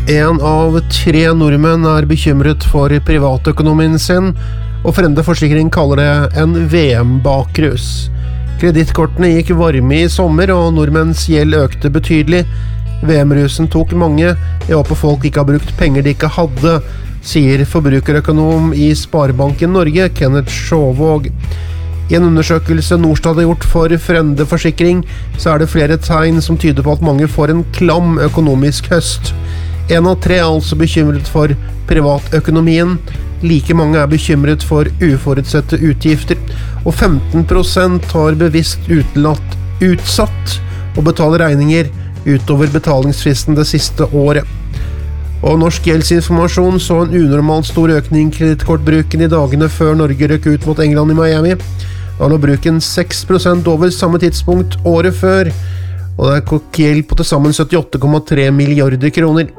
En av 3 nordmenn bekymret for privatøkonomien sin, og Frende Forsikring kaller det en VM-bakrus. Kredittkortene gikk varme i sommer, og nordmenns gjeld økte betydelig. VM-rusen tok mange. Jeg håper folk ikke har brukt penger de ikke hadde, sier forbrukerøkonom i Sparebanken Norge, Kenneth Sjåvåg. I en undersøkelse Norstad har gjort for Frende Forsikring, så det flere tegn som tyder på at mange får en klam økonomisk høst. 1 av 3 altså bekymret for privatøkonomien. Like mange bekymret for uforutsette utgifter, og 15% har bevisst utsatt å betale regninger utover betalingsfristen det siste året. Og Norsk Gjeldsinformasjon så en unormalt stor økning i kredittkortbruken i dagene før Norge røk ut mot England i Miami. Da lå bruken 6% over samme tidspunkt året før, og det kokk gjeld på til sammen 78,3 milliarder kroner.